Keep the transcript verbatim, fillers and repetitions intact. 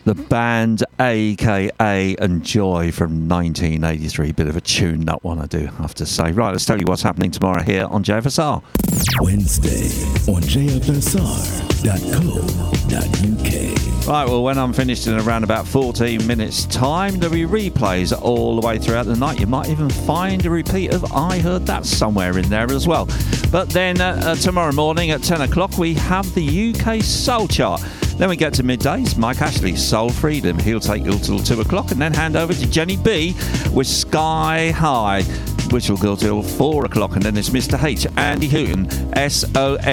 The band A K A Enjoy from nineteen eighty-three. Bit of a tune, that one, I do have to say. Right, let's tell you what's happening tomorrow here on J F S R. Wednesday on J F S R dot co dot U K. Right, well, when I'm finished in around about fourteen minutes' time, there'll be replays all the way throughout the night. You might even find a repeat of I Heard That somewhere in there as well. But then uh, uh, tomorrow morning at ten o'clock, we have the U K Soul Chart. Then we get to middays, Mike Ashley's Soul Freedom. He'll take you till two o'clock and then hand over to Jenny B with Sky High, which will go till four o'clock. And then it's Mister H, Andy Hooton, S O S.